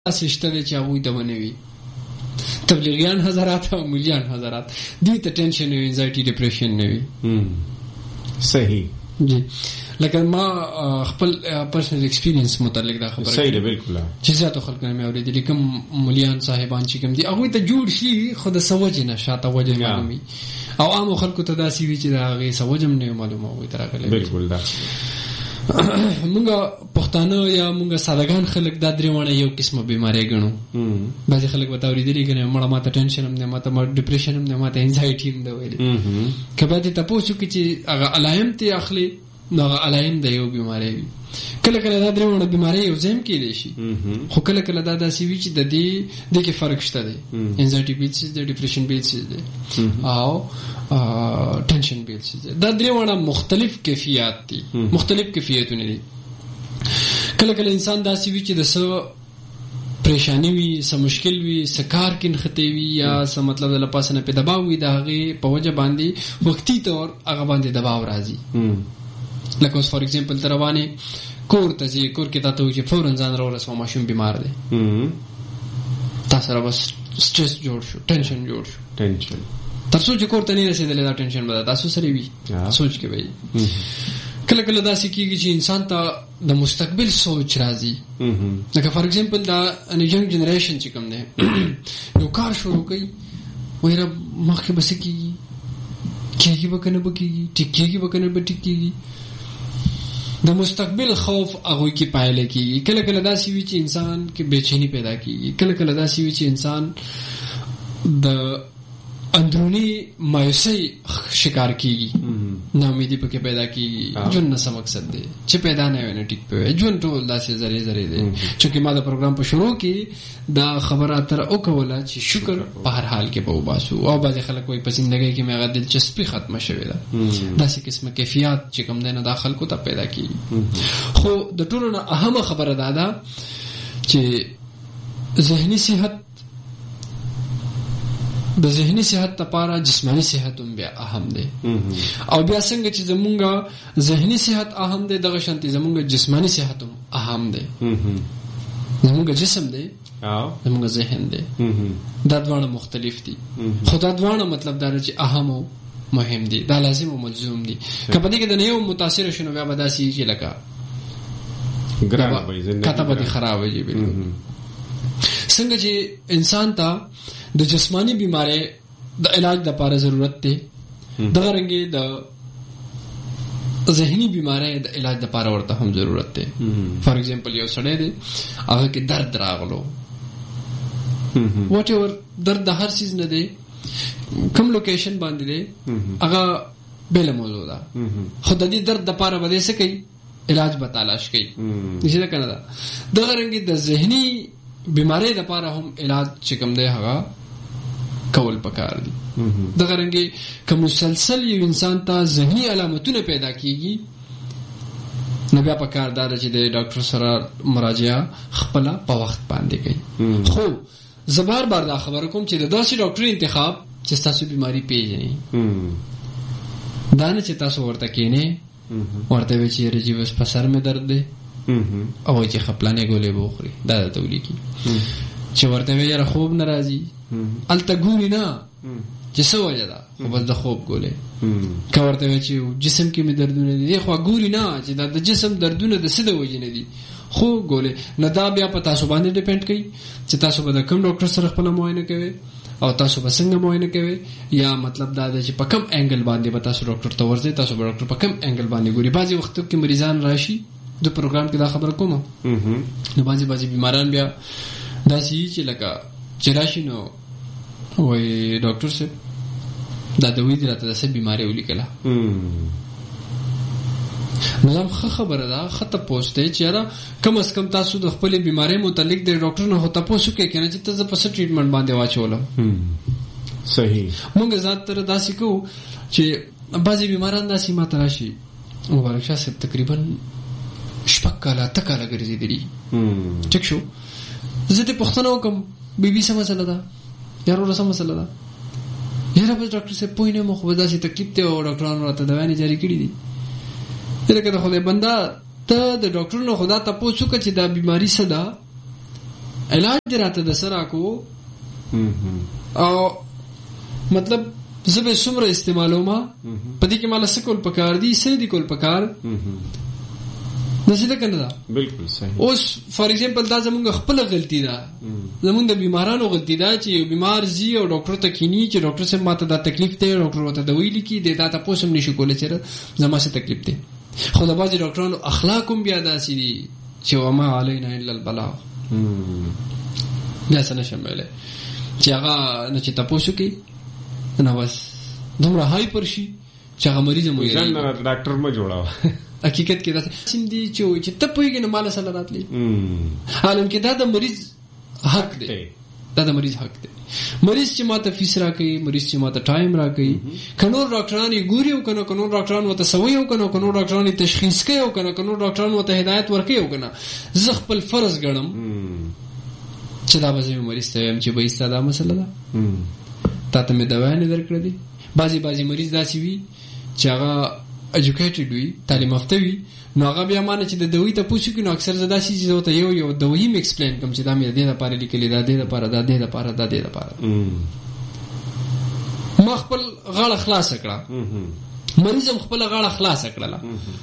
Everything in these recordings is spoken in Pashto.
سشته دی چې هغوی ته ونوي تبلیغیان حضرات او ملیان حضرات دوی ته ټینشن او انزایټي ډپریشن نه وي. صحیح جی لکه ما خپل پرسنل ایکسپیرینس متعلق دا خبره صحیح ده بالکل چې زیاتو خلک نه مې اورېدلي کوم ملیان صاحبان چې کوم دي هغوی ته جوړ شي خو د سوجې نه شاته وجه معلومي او عامو خلکو ته داسې وي چې د هغې سوجم نه معلومه هغوی ته راغلی بالکل دا مونږه پښتانه یا مونږه سادهګان خلک دا درې واړه یو قسمه بیماری ګڼو. بعضې خلک به تا اورېدلي که نه مړه ما ته ټینشن هم دی ما ته ډپریشن هم دی ما ته انزایټي هم ده ویلې که باید یې تپوس وکړي چې هغه علایم ترې اخلي نو هغه علایم د یو بیماری وي. کله کله دا درې واړه بیماری یو ځای هم کیدی شي خو کله کله دا داسې وي چې د دې کې فرق شته دی. انزایټي بیل څیز دی ډپریشن بیل څیز دی او ټینشن بیل څیز دی. دا درې واړه مختلف کیفیات دي مختلف کیفیتونه دي. کله کله انسان داسې وي چې د څه پریشانی وي څه مشکل وي څه کار کې نښتې وي یا څه مطلب د لپاسه نه پې دباو وي د هغې په وجه باندې وختي طور هغه باندې دباو راځي. لکه اوس فار ایگزامپل ته روانې کور ته ځې کور کې تا ته وایي چې فوراً ځان راورسوه ماشوم بیمار دی تا سره بس سټرس جوړ شو ټینشن جوړ شو تر څو چې کور ته نه رسېدلی دا ټینشن به تاسو سره وي سوچ کې به وي. کله کله داسې کېږي چې انسان ته د مستقبل سوچ راځي. لکه فار ایگزامپل دا ینګ جنریشن چې کوم دی یو کار شروع کوي وایي رب مخکې به څه کېږي کېږي به که نه به کېږي ټیک کېږي به که نه به ټیک کېږي د مستقبل خوف هغوی کې پایله کېږي. کله کله داسې وي چې انسان کې بېچیني پیدا کېږي کله کله داسې وي چې انسان د اندرونی مایوسۍ شکار کېږي ناامیدي پکې پیدا کېږي. ژوند نه څه مقصد دی چې پیدا نه وي نه ټیک پوی ژوند ټول داسې زرې زرې دی. چونکې ما د پروګرام په شروع کې دا خبره تر وکوله چې شکر په هر حال کې به وباسو او بعضې خلک وایي په زندګۍ کې مې هغه دلچسپي ختمه شوې ده. داسې قسمه کیفیات چې کوم دی نه دا خلکو ته پیدا کېږي. خو د ټولو نه اهمه خبره دا ده چې ذهني صحت د ذهني صحت لپاره جسماني صحت هم بیا اهم دی او بیا څنګه چې زمونږ ذهني صحت اهم دی دغه شانتي زمونږ جسماني صحت هم اهم دی. زمونږ جسم دی زمونږ ذهن دی دا دواړه مختلف دي خو دا دواړه مطلب دا چې اهم او مهم دي دا لازم او ملزوم دي. که په دې کې د نه یو متاثر شنو بیا به داسې چې لکه کته به دې خراب وي. بالکل څنګه چې انسان ته د جسمانی بیماری د علاج د لپاره ضرورت دی دغه رنګه د ذهنی بیماری د علاج د لپاره ورته هم ضرورت دی. فار ایگزامپل یو سړی دی هغه کې درد راغلو واټ ایور درد د هر چیز نه دی کوم لوکیشن باندې دی هغه بل موضوع ده خو د دې درد د لپاره به څه کوي علاج به تلاش کوي نشي کنه دا دغه رنګه د ذهنی بیماری د لپاره هم علاج چې کوم دی هغه کول پکار دي. دغه رنګه که مسلسل یو انسان ته ذهني علامتونه پیدا کیږي نو بیا پکار دا چې د ډاکټر سره مراجعه خپل په وخت باندې کوي. خو زه بار بار دا خبره کوم چې د داسې ډاکټر انتخاب چې تاسو بیماری پیژني دا نه چې تاسو ورته کینې ورته وی چې رجی بس په سر مې درد دی او چې خپلانې ګولې بوخري دا ته ولیکي چې ورته وی یاره خوب ناراضي الته ګوري نه چې څه وجه ده خو بس د خوب ګولې که ورته وی چې جسم کې مې دردونه دي خو ګوري نه چې دا د جسم دردونه د څه د وجې نه دي خو ګولې نه دا بیا په تاسو باندې ډیپینډ کوي چې تاسو به د کوم ډاکټر سره خپل معاینه کوئ او تاسو به څنګه معاینه کوئ یا مطلب دا دی چې په کوم انګل باندې به تاسو ډاکټر ته ورځئ تاسو به ډاکټر په کوم انګل باندې ګوري. بعضې وختو کې مریضان راشي د پروګرام کې دا خبره کومه نو بعضې بیماران بیا داسې چې لکه چې راشي نو وایي ډاکټر صاحب دا دوی دې راته داسې بیمارۍ ولیکله نو دا ښه خبره ده ښه تپوس دی چې یاره کم از کم تاسو د خپلې بیمارۍ متعلق د ډاکټر نه خو تپوس وکړئ که نه چې ته زه په څه ټریټمنټ باندې واچولم. صحیح مونږ ذات تر داسې کوو چې بعضې بیماران داسې ما ته راشي مبارک شاه صاحب تقریبا 6 کاله 8 کاله ګرځېدلي ټیک شو زه دې پوښتنه وکړم بیبي څه مسله ده یا وروره څه مسله ده یاره بس ډاکټر صاحب پوه نه یم خو بس داسې تکلیف دی او ډاکټرانو راته دوايانې جاري کړي دي. لکه د خدای بنده ته د ډاکټر نه خدا تاسو وکړه چې دا بیماری څه ده علاج دې راته د سره کو او مطلب زبې څومره استعمالوما پدې کې مال سکول پکار دي سې دي کول پکار نشي کنه دا بالکل صحیح. اوس فار ایگزامپل دا زمونږ خپل غلطی ده، زمونږ د بیمارانو غلطی ده چې یو بیمار زی او ډاکټر ته کینی چې ډاکټر سره ماته دا تکلیف دی، ډاکټر وته دوی لیکي د تا تاسو هم نشي کولای چې زما څه تکلیف دی. خو د بعضي ډاکټرانو اخلاق هم بیا داسې دي چې وما علینا الا البلاغ. دا څه نشم ویلای چې هغه نه چې تاسو کې نه بس دومره هاي پرشي چې هغه مریض مو یې ځان ډاکټر ما جوړاوه. حقیقت کې دا سندي چې ته پوهیږې نه مال سره راتلی حالم کې دا د مریض حق دی، دا د مریض حق دی. مریض چې ماته فیس راکوي، مریض چې ماته ټایم راکوي، کنور ډاکټران یې ګوري او کنه کنور ډاکټران وته سوي او کنه کنور ډاکټران یې تشخیص کوي او کنه کنور ډاکټران وته هدایت ورکوي او کنه زه خپل فرض ګڼم چې دا به زه مریض ته وایم چې به ایستا دا مسله ده تا ته مې دوا نه درکړې دي. بعضي مریض داسې وي چې هغه ایجوکیټډ وي، تعلیم یافته وي، نو هغه بیا مانه چې د دوی ته پوښتنه کوي نو اکثر زدا شي چې ته یو دوی م ایکسپلین کوم چې دا مې د دې لپاره لیکلې، دا د دې لپاره، دا د دې لپاره، دا د دې لپاره. ما خپل غاړه خلاص کړه، مریض هم خپل غاړه خلاص کړله.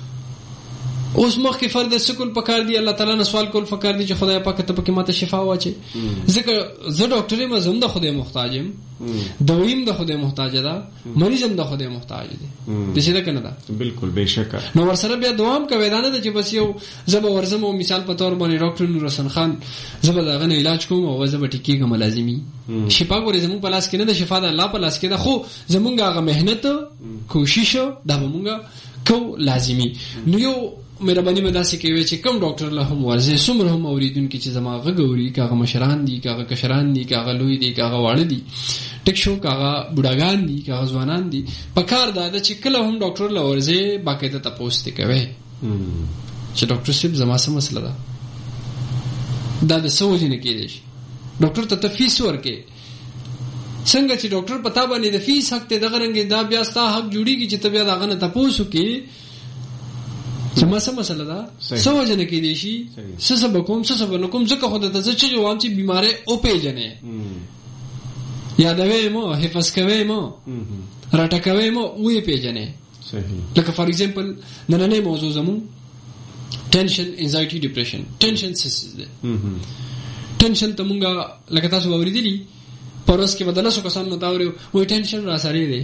اوس مخکې فرد سکول پکار دی، الله تعالی نه سوال کول پکار دی چې خدای پاک ته پکې ماته شفا واچي. ځکه زه ډاکټر یم، زه هم د خدای محتاج یم، دویم د خدای محتاج ده، مریض هم د خدای محتاج دی. د څه ده کنه دا بالکل بهشکه. نو ورسره بیا دوام کوي دا نه چې بس یو زبر ورزم او مثال په تور باندې ډاکټر نور حسن خان زبر داغه نه علاج کوم او زبر ټیکيګم لازمي. شفا ګورې زموږ په لاس کې نه ده، شفا د الله په لاس کې ده، خو زمونږ هغه مهنت کوشش دا مونږ کو لازمي. نو یو مهرباني مې داسې کوي چې کم ډاکټر له هم ورزه سمره هم اوریدونکو چې زما غوړي کاغه مشران دي، کاغه کشران دي، کاغه لوی دي، کاغه واړه دي، ټیک شو کاغه بډاګان دي، کاغه ځوانان دي، پکار دا چې کله هم ډاکټر له ورزه باقاعده تاسو ته کوي چې ډاکټر صاحب زما سم مسله ده دا د سوجي نه کېږي. ډاکټر ته فیس ورکې څنګه چې ډاکټر پتا باندې د فیس حق ته دغه رنګ دا بیا ستا حق جوړیږي چې ته بیا دغه نه تاسو کې چې ما سم مسله ده سوجي نه کېږي شي سبب کوم سبب نو کوم ځکه خود ته چې جواب چې بیماره او پیژنې یادوي مو حفظ کوي مو راټکوي مو وې پیژنې. لکه فار ایگزامپل نننې موضوع زمو ټینشن، انزایټي، ډیپریشن. ټینشن څه ده؟ ټینشن ته مونږه لکه تاسو اوریدلی پروس کې بدل شو کسان نو تاوري وې ټینشن را ساري دی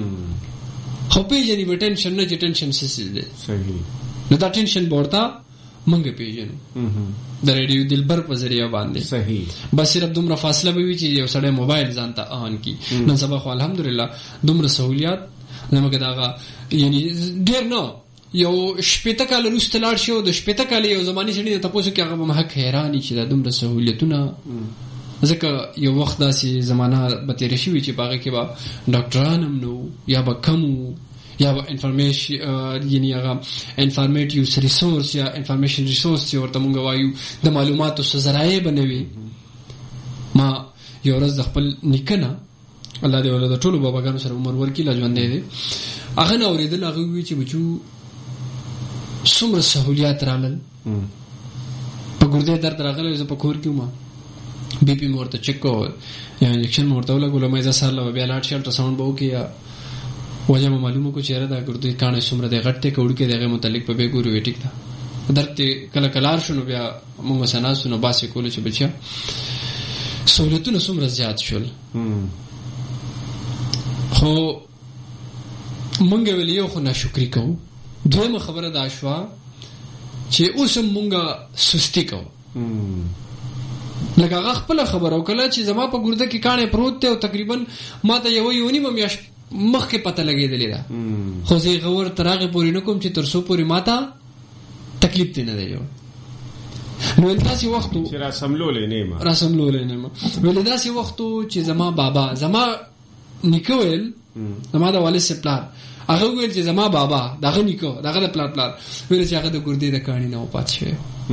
خو پیژنې به ټینشن نه چې ټینشن څه ده. صحیح. نو دا ټینشن ورته مونږ پیژنو د ریډیو دلبر په ذریعہ باندې. صحیح. بس صرف دومره فاصله به وي چې یو سړی موبایل ځانته آن کی. نن سبا خو الحمدلله دومره سہولیات زموږ داغه یعنی ډیر نه یو شپته کال وروسته لاړ شو د شپته کال یو زماني شنی ته پوښتنه کې هغه به حق حیرانی چې دا دومره سہولیتونه ځکه یو وخت داسې زمانہ به تیر شي چې باغ کې با ډاکټران هم نو یا به کم یا به انفارمیشن یعنی هغه انفارمیټیو ریسورس یا انفارمیشن ریسورس چې ورته مونږ وایو د معلوماتو ذرایع بنوي. ما یو ورځ د خپل نکنه الله دې ولدا ټول باباګانو سره عمر ورکی لا ژوند دی هغه نو اوریدل هغه وی چې بچو څومره سہولیات رالل په ګردې درد راغلی زه په کور کې ما بي پي مورته چک کو یا انجکشن مورته ولګول مې ځا سره بیا لاټ شلټ ساوند بو کې یا وجه معلومه کو چیرې دا ګردې کانه څومره د غټه کوړ کې دغه متعلق په به ګورو ویټیک دا درته کله کلار شنو بیا موږ سناسو باسي کول چې بچا سہولتونه څومره زیات شول. خو مونږ ویلیو خو ناشکری کوو. دویمه خبره دا شوه چې اوس مونږه سستی کوو. لکه هغه خپل خبره وکړه چې زما په ګرده کې کانه پروت ته او تقریبا ما ته یو نیمه میاشت مخکې پته لګېدلې ده خو زه غور ترغه پوری نه کوم چې ترسو پوری ماته تکلیف دی نه دی. نو داسې وختو چې را سملولې نه ولې داسې وختو چې زما بابا زما نیکویل زما د والد سپلار هغه ویل چې زما بابا دغه نیکو دغه د پلار ویل چې هغه د ګردې د کہانی نه پات شوی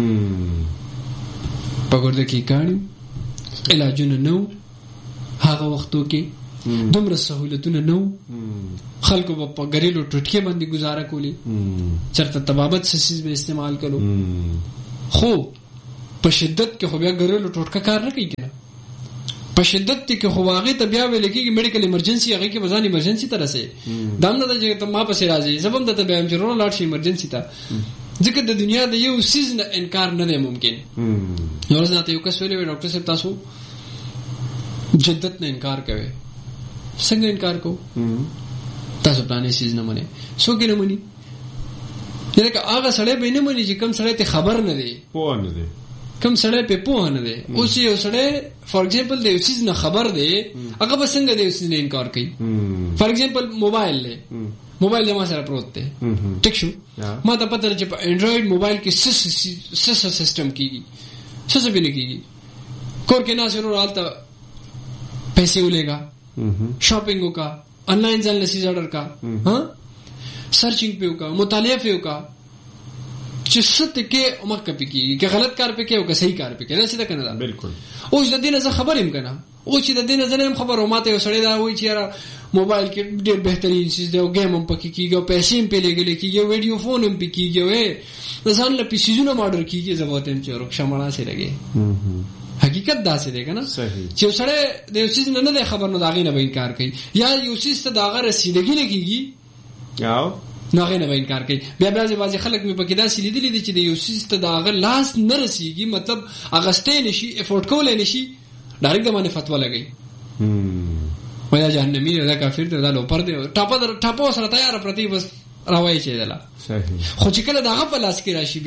په ګرده کې کہانی علاجونه نو هغه وختو کې دومره سہولتونه نو خلکو په غریلو ټټکې باندې گزاره کولی چرته طبابت سیس به استعمال کړو. خو په شدت کې خو بیا ګرلو ټوټکا کار نه کوي کنه. په شدت کې خو هغه ته بیا ویل کېږي میډیکل ایمرجنسي، هغه کې بزان ایمرجنسي ته رسي. دا نه ده چې ته ما پسې راځي زبم ته بیا هم ضرور لاړ شي ایمرجنسي ته. ځکه د دنیا د یو سیز نه انکار نه دی ممکن. نو ورته یو کس ویلي ډاکټر صاحب تاسو جدت نه انکار کوي. څنګه انکار کو؟ تاسو پلانې سیز نه منئ. څوک نه مني؟ لکه هغه سړی به نه مني چې کوم سړی ته خبر نه دی، پوه نه دی، کوم سړی په پوه نه دی. اوس یو سړی فار ایگزامپل د یو سیز نه خبر دی، هغه به څنګه د یو سیز نه انکار کوي؟ فار ایگزامپل موبایل دی، موبایل ما سره پروت دی، ټیک شو، ما ته پته چې په انډرایډ موبایل کې څه سیستم کیږي، څه به نه کیږي. کور کې نه ضرور حالت پیسې ولېګا، شاپینګ وکا، آنلاین ځان لسی آرډر کا، ها سرچنگ पे होगा, मुतालिया पे होगा, چې ست کې مکه پکې کې غلط کار پکې او که صحیح کار پکې نه څه کنه. بالکل. او د دې نه زه خبرم کنه، او چې د دې نه زنه خبر او ماته یو سړی دا وایي چې یاره موبایل کې ډېر بهترین چیز دی او گیم هم پکې کیږي او پیسې هم په لګل کیږي او ویډیو فون هم پکې کیږي او ځان له پیسې نه آرډر کیږي زبوت هم چې رخصه مړه سي لګي. حقیقت دا څه دی کنه چې سړی د یو چیز نه خبر نه داغې نه به انکار کوي یا یو چیز ته داغه رسیدګي نه کیږي یاو نو غینه به انکار کوي. بیا بعضی خلک مې پکې دا سلی دي چې د یو چیز ته داغه لاس نه رسیږي، مطلب اغستې نشي، افورت کولای نشي، ډایرکټ د باندې فتوا لګي وای جهنمی دا کافر دی دا لو پر دی ټاپو سره تیار پرتی بس راوي چې دلا صحیح. خو چې کله داغه په لاس کې راشي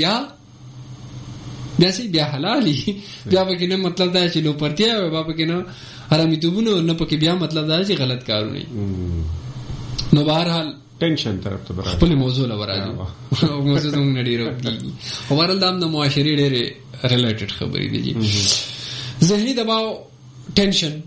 بیا حلالي بیا پکې نه مطلب دا چې لو پرتیا او بیا پکې نه حرامي دوبونه نه پکې بیا مطلب دا چې غلط کارونه. نو بهرحال ټینشن طرف ته برابر خپل موضوع لا راځي او موضوع څنګه نډیرو کیږي او ورل دام د معاشري ډېر ریلیټډ خبرې دي. ذهني دباو ټینشن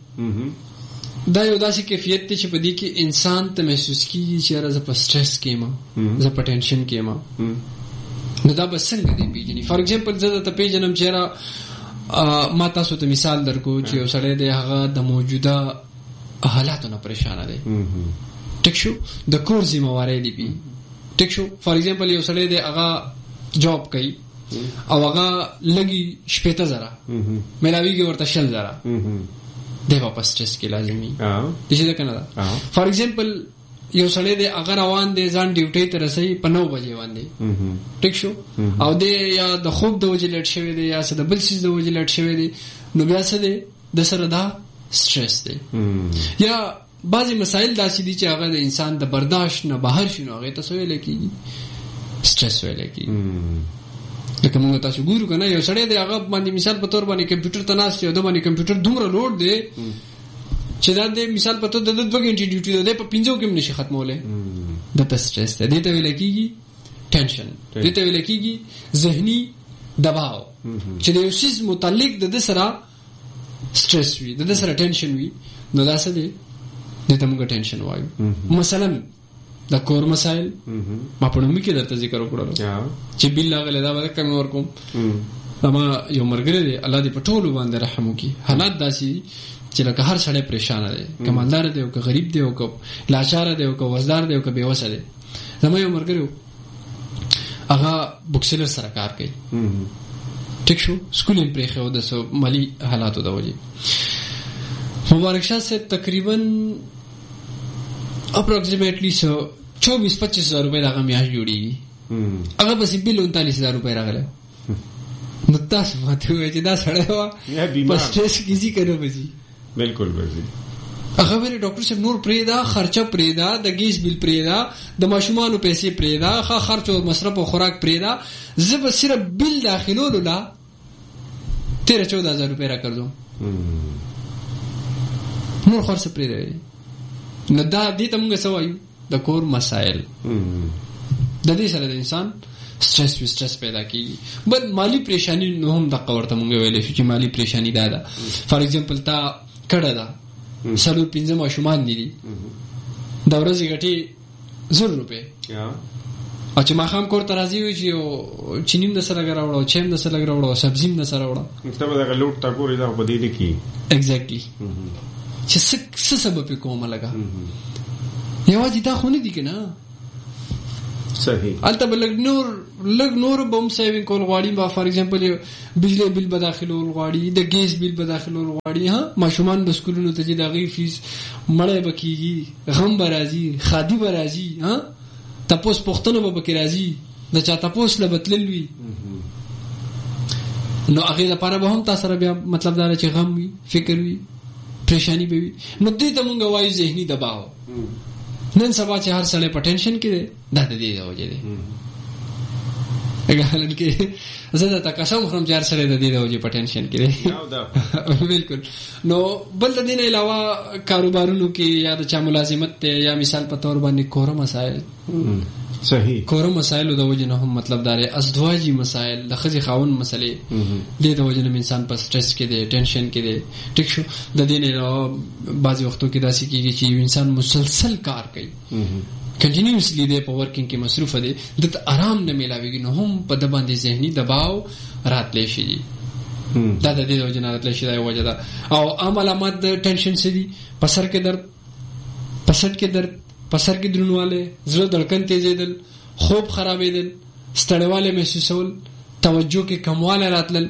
دا یو داسې کیفیت دی چې په دې کې انسان ته محسوس کیږي چې راز په سټرس کې ما زه په ټینشن کې ما. نو دا به څنګه دی پیژنې؟ فار ایگزامپل زه ته پیژنم چې را ما تاسو ته مثال درکو چې یو سړی دی هغه د موجوده حالاتو نه پریشان دی، ټیک شو، د کور ذمہواری دی پی، ټیک شو. فار ایگزامپل یو سړی دی هغه جاب کوي او هغه لګي 15000 ملاویږي ورته 10000 دی واپس سټرس کې لازمي دي چې دا کنه دا. فار ایگزامپل یو سړی دی اگر روان دی ځان ډیوټي ته رسي په 9 بجې باندې، ټیک شو، او دی یا د خوب د وجې لټ شوی دی یا څه د بل څه د وجې لټ شوی دی، نو بیا څه دی د سره دا سټرس دی. یا بعضی مسائل داسې دي چې هغه د انسان د برداشت نه بهر شنو هغه ته ویل کېږي سټرس ویل کېږي. لکه موږ تاسو ګورو کنه یو سړی دی هغه باندې مثال په تور باندې کمپیوټر ته ناست یو د باندې کمپیوټر دومره لوډ دی چې دا د مثال په تور د 2 غنټې ډیوټي ده په 5 کې نشي ختموله، د سټرس ته دې ته ویل کېږي ټینشن، دې ته ویل کېږي ذهني دباو چې د یو شی متعلق د سره سټرس وي، د سره ټینشن وي، نو دا څه دی دته موږ ټینشن وایو. مثلا د کور مسائل ما په نوم کې درته ذکر وکړل چې بیل لاغله دا ورکه مې ورکوم. اما یو مرګره دی الله دې په ټولو باندې رحم وکړي. حالات داسي چې لکه هر سړی پریشان دی، کمالدار دی او که غریب دی او که لاچار دی او که وزدار دی او که بیوسه دی. زما یو مرګره هغه بوکسلر سره کار کوي، ټیک شو، سکول یې پرې خو د سو مالی حالاتو د وجې مبارک شاه سے تقریبا اپروکسیمیٹلی 24-25 روپے دا میاش جوړیږي، هغه بس بیل 39,000 روپے راغله. نو تاسو ماته وایي چې دا سړی وا په سټرس کیږي کنه بزي بالکل بزي. هغه ویل ډاکټر صاحب نور پریدا، خرچه پریدا، د گیس بیل پریدا، د ماشومانو پیسې پریدا، خرچ او مصرف او خوراک پریدا، زب صرف بیل داخلولو لا 13-14,000 روپے را کړم، نور خرڅ پریدا. نو دا دې ته موږ سوایو د کور مسائل د دې سره د انسان سټرس پیدا کیږي. بل مالی پریشانی نو هم د قورته مونږ ویلې چې مالی پریشانی دا ده. فار ایگزامپل تا کړه دا 4-5 ماشومان دي د ورځې ګټي 100 روپے او چې ما خام کور ته راځي وي چې چینیم د سره غراوړو، چیم د سره غراوړو، سبزیم د سره وړو، ته به دا لوټ تا کورې دا په دې دي کی ایگزیکټلی چې څه سبب کومه لگا یوازې دا خو نه دي کنه صحیح البته لګ نور بم سیوینګ کول غواړي. با فار ایگزامپل بجلی بل به داخلول غواړي، د ګیس بل به داخلول غواړي. ها ماشومان د سکولونو ته چې د غي فیس مړې بکیږي، غم برازي، خادي برازي، ها تاسو پښتنه به بکې راځي، د چا تاسو لبتللوي. نو هغه لپاره به هم تاسو سره بیا مطلب دا چې غم وي، فکر وي، پریشانی به وي. نو دې ته مونږ وایو ذهني دباو. نن سبا چې هر سړی په ټینشن کې دی، دا د دې وجه دی. اګه کې زه د تکاسم خرم چې هر سړی د دې وجه په ټینشن کې دی. بالکل. نو بل د دې نه علاوه کاروبارونو کې یا د چا ملازمت ته یا مثال په تور باندې کور مسائل، صحیح کور مسائل د وجه نه هم مطلب دار ازدواجی مسائل، د خځې خاون مسلې د دې وجه نه انسان په سټرس کې دی، ټینشن کې دی. ټیک شو. د دې نه بعض وختو کې داسې کېږي چې انسان مسلسل کار کوي، کنټینیوسلی دی په ورکینګ کې مصروف دی، د آرام نه ملاويږي، نو هم په د باندې ذهني دباو راتلی شي. دا د دې وجه نه راتلی شي. دا وجه ده. او عام علامات د ټینشن څه دي؟ پسر کې درد، پسټ کې درد، پسر کې درنواله، زړه دړکن تیزېدل، خوب خرابېدل، ستړیواله محسوسول، توجه کې کمواله راتلل.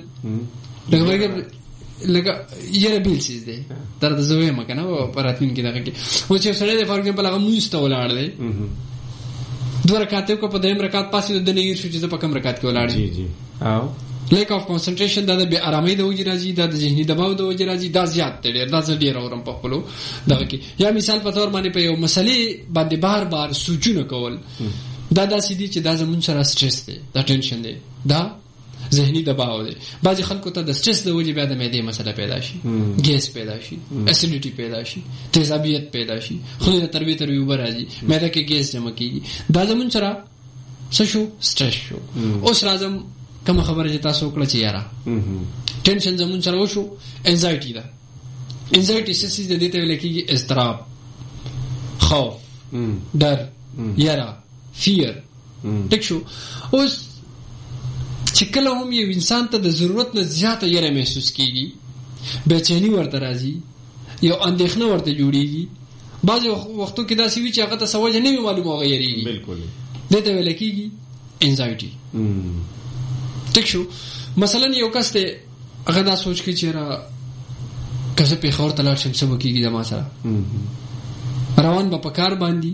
لکه یره بیل سیز دی در د زوی مکنه په راتلین کې دغه کې و چې سره د فار ایگزامپل هغه موست ولاړ دی، دوه رکعات کو په دیم رکعت پاسې د دنیا شو چې په کم رکعت کې ولاړ دی. جی او لیک اف کنسنټریشن دا د بے آرامۍ د وجې راځي، دا د ذهني دباو د وجې راځي، دا زیات دی، دا ډیر اورم په خپل دغه کې. یا مثال په تور باندې په یو مسلې باندې بار بار سوچونه کول، دا داسې دي چې دا زمون سره سټرس دی، دا ټینشن دی، دا ذهني دباو دی. بعضی خلکو ته د سټرس د وجې بیا د معدې مسله پیدا شي، ګیس پیدا شي، اسیډیټي پیدا شي، تیزابیت پیدا شي، خو د تربیت وبر راځي، معده کې ګیس جمع کیږي. دا زمون سره څه شو؟ سټرس شو. اوس راځم کوم خبره چې تاسو وکړه چې یاره ټینشن زمون سره وشو، انزایټي ده. انزایټي څه څه د دې ته ویل کېږي؟ اضطراب، خوف، ډر، یاره، فیر. ټیک شو. اوس چې کله هم یو انسان ته د ضرورت نه زیاته یره محسوس کیږي، بېچینی ورته راځي، یو اندېښنه ورته جوړیږي. بعض وختو کې داسې وي چې هغه ته سوجه نه وي معلومه، غیریږي. بالکل. دې ته ویل کېږي انزایټي. ټیک شو. مثلا یو کس ته هغه دا سوچ کې چې را کزه په خور تلار شم څه وکیږي د ما سره، روان به پکار باندې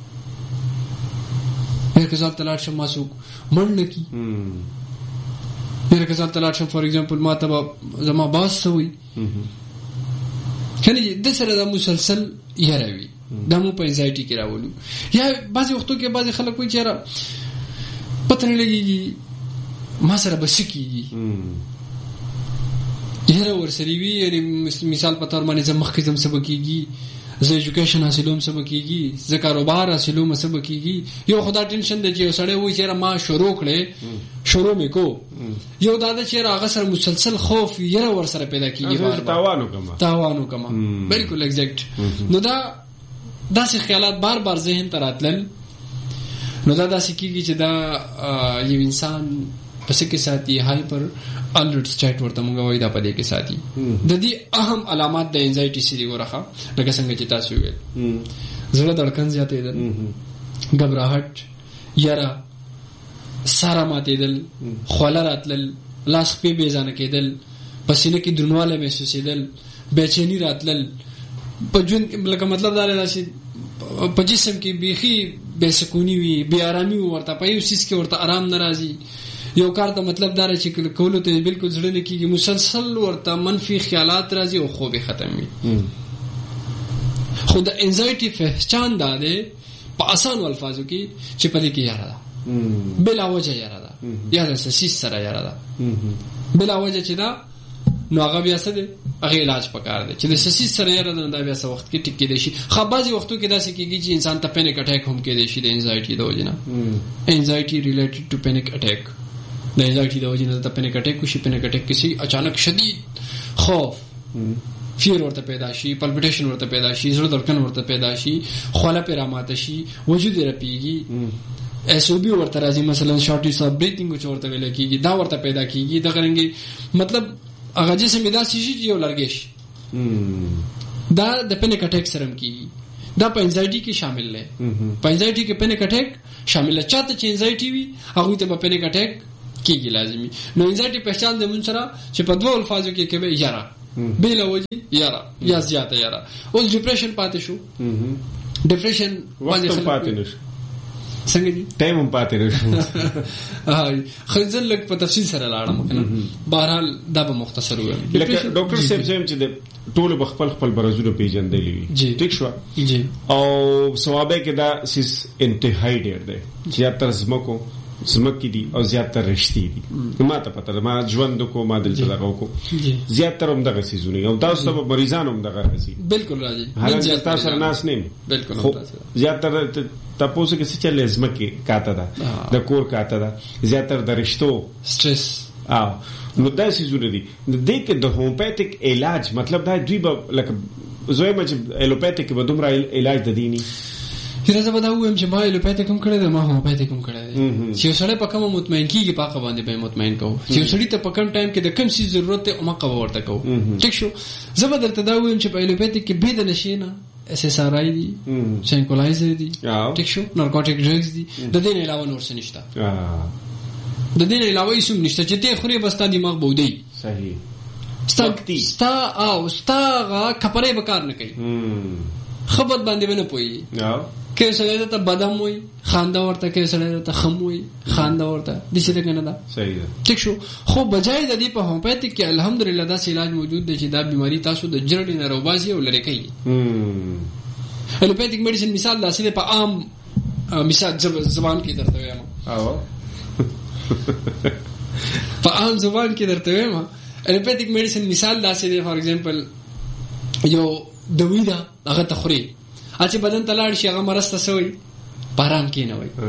یو کزال تلار شم ماسوک منډه کی، یو کزال تلار شم فار ایگزامپل ما ته زما باس سوي کنه د سره د مسلسل یاروي، دا مو په انزایټي کې راولو. یا بعضی وختو کې بعضی خلک وایي چې را پته نه لګيږي ما سره بس کیږي، یره ورسره وی. یعنی مثال په تور باندې زمخ کې زم سبق کیږي، زه ایجوکیشن حاصلوم سبق کیږي، زه کاروبار حاصلوم سبق کیږي. یو خدا ټینشن دی چې سړی وایي چې ما شروع کړې، شروع مې کو. یو دا چې هغه سره مسلسل خوف یره ورسره پیدا کیږي، تاوانو کما. بالکل ایگزیکټ. نو دا داسې خیالات بار بار ذهن ته راتلل، نو دا داسې کیږي چې دا یو انسان پس کې ساتي هایپر الرټ سټیټ ورته موږ وایو، دا پدې کې ساتي. د دې اهم علامات د انزایټي سری ورخه لکه څنګه چې تاسو ویل، زړه دړکن زیاتېدل، غبرهټ، یاره، ساره ماتېدل، خوله راتلل، لاس په بیزانه کېدل، پسینه کې درنواله محسوسېدل، بېچینی راتلل په ژوند. لکه مطلب دا دی چې په جسم کې بیخي بې سکونی وي، بې آرامي ورته په یو سیس کې ورته آرام ناراضي. یو کار ته مطلب دا چې کولو ته بالکل زړه نه کیږي، مسلسل ورته منفي خیالات راځي او خوب ختم وي. خو د انزایټي پہچان دا ده په آسان الفاظو کې چې پدې کې یاره ده، بلا وجه یاره ده، یا د سیس سره یاره ده بلا وجه چې دا، نو هغه بیا څه دی؟ هغه علاج پکار دی چې د سیس سره یاره ده. دا بیا څه وخت کې ټیک کېدی شي. خو بعضې وختو کې داسې کېږي چې انسان ته پینیک اٹیک هم کېدی شي د انزایټي د وجې نه. انزایټي ریلیټډ ټو پینیک اٹیک. د انزایټي د وجې نه ته پینیک اٹیک وشي. پینیک اٹیک کې اچانک شدید خوف، فیر ورته پیدا شي، پلپټیشن ورته پیدا شي، زړه دړکن ورته پیدا شي، خوله پې راماته شي، وجود یې رپېږي، SOB ورته راځي، مثلا شارټیس اف بریتینګ چې ورته ویل کېږي، دا ورته پیدا کېږي. دغه رنګې مطلب هغه جسم داسې شي چې یو لرګی شي. دا د پینیک اٹیک سره هم کېږي. دا په انزایټي کې شامل دی. په انزایټي کې پینیک اٹیک شامل دی. چاته چې انزایټي وي هغه ته په پینیک اٹیک کېږي لازمي. نو انزایټي پہچان د مون سره چې په دوه الفاظو کې کوي یاره بلا وجه یاره یا زیاته یاره. اوس ډیپریشن پاتې شو. ډیپریشن باندې پاتې نشو څنګه دي ټایم هم پاتې نشو. خزل لک په تفصیل سره لاړم کنه. بهرحال دا به مختصر وایم. لکه ډاکټر صاحب چې د ټول خپل برازونه پیژندلې وي ټیک شو جی او ثوابه کې دا سیس انتهایی ډیر دی. زیاتره زمکې دي او زیاتره رښتې دي. ما ته پته ما ژوند کو ما دلته لګاو کو زیاتره هم دغه سيزونه او تاسو ته مریضانو هم دغه راځي. بالکل راځي. حالانکه تاسو سره ناس نه بالکل زیاتره تاسو کې څه چلې زمکې کاته ده د کور کاته ده زیاتره د رښتو سټرس او نو دا سيزونه دي. د دې کې د هومپاتیک علاج مطلب دا دوی به لکه زوی مچ الوپاتیک به دومره علاج د دیني هرڅه به دا وایم چې ما الوپاتیک هم کړی دی ما هومپاتیک هم کړی دی. چې سړی په کومه مطمئن کیږي پاکه باندې به مطمئن کوو چې سړی ته په کوم ټایم کې د کوم شي ضرورت ته او مقه ورته کوو. ټیک شو. زه به درته دا وایم چې په الوپاتیک کې به د نشي نه SSRI دي tranquilizer دي ټیک شو نارکوټیک ډرګز دي. د دې نه علاوه نور څه نشته. د دې نه علاوه هیڅ نشته چې ته خوري بس تا دماغ بودی صحیح ستا کپړې به کار نه کوي. خبر باندې ونه پوي کې سړی ته بدم وي خاندا ورته کې سړی ته خم وي خاندا ورته د څه څنګه ده صحیح ده ٹھیک شو. خو بجای د دې په هومپاتیک کې الحمدلله دا علاج موجود دی چې دا بیماری تاسو د جړې نه روباسي او لری کوي. الوپاتیک میډیسن مثال داسې په عام مثال زبان کې درته وایم په عام زبان کې درته وایم الوپاتیک میډیسن مثال داسې دی. فار ایگزامپل یو دوی دا هغه تخوري اته بدن تلاړ شي هغه مرسته سوی پارام کې نه وای.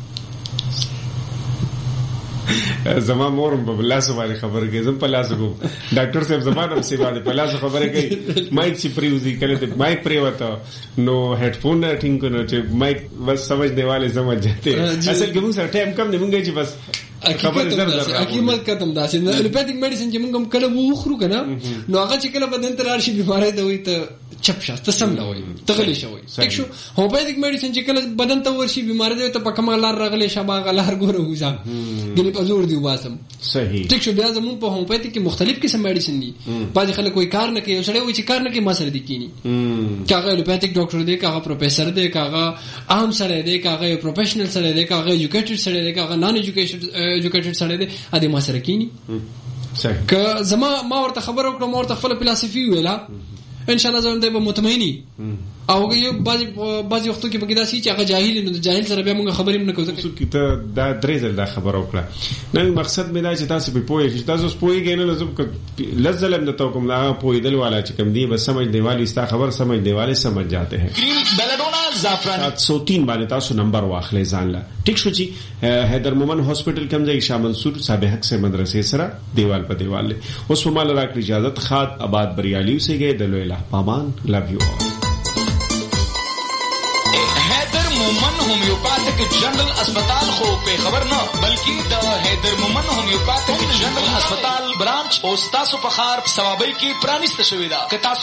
زما مورم په لاسو باندې خبره کوي زم په لاسو کو ډاکټر صاحب زمانه په سیمه باندې په لاسو خبره کوي مایک چې پریوزي کله ته مایک پریوته نو هډفون نه ټینګ کنه چې مایک بس سمجھنے والے سمجھ جاتے اصل کې موږ سره ټایم کم نه مونږ چې بس خبره زر حکیمت ختم داسې الوپاتیک میډیسن چې موږ کله وخورو کنه نو هغه چې کله بدن ته راشي بیماری ته وي ته چپ شاست سم نه وي تغلی شوی. ٹھیک شو. هومپاتیک میډیسن چې کله بدن ته ورشي بیماری ته په کمالار رغلې شبا غلار ګوره وځه ګنې په زور دی واسم صحیح. ٹھیک شو. بیا زمون په هومپاتیک کې مختلف قسم میډیسن دي. بعض خلک کوئی کار نه کوي سړی وي چې کار نه کوي ما سره دي کینی کاغه الوپاتیک ډاکټر دی کاغه پروفیسور دی کاغه عام سره دی کاغه پروفیشنل سره دی کاغه ایجوکیټډ سره دی کاغه نان ایجوکیټډ سره دی ا دې ما سره کینی صحیح. که زما ما ورته خبر وکړم ورته خپل فلسفي ویلا ان شاء الله زه به مطمئنی او یو بعض وختو کې بګدا سي چې هغه جاهل نه جاهل سره به موږ خبرې نه کوو چې ته دا درې ځل دا خبر وکړه. نو مقصد مې دا چې تاسو په پوهې چې تاسو پوهیږئ نه لازم لزلم نه تو کوم لا پوهیدل والا چې کوم دی بس سمجھ دی والی استا خبر سمجھ دی والے سمجھ جاتے ہیں. بیلڈونا زعفران 703 باندې تاسو نمبر واخلې ځان لا ټیک شو. چې حیدر مومن هاسپټل کوم ځای شاه منصور صاحب حق سے مدرسې سره دیوال په دیوال له اوس په مال راکړي اجازه خاط آباد بریالی سے گئے دلویلا پامان لو یو حیدر مومن ہومیوپیتھک جنرل اسپتال خو په خبر نه بلکې د حیدر مومن ہومیوپیتھک جنرل اسپتال برانچ او تاسو په خار ثوابي کې پرانیسته شوې ده. که تاسو